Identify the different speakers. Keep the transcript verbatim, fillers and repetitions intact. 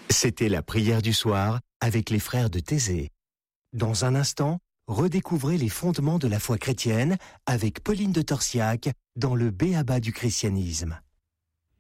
Speaker 1: C'était la prière du soir avec les frères de Thésée. Dans un instant, redécouvrez les fondements de la foi chrétienne avec Pauline de Torsiac dans le B A B A du christianisme.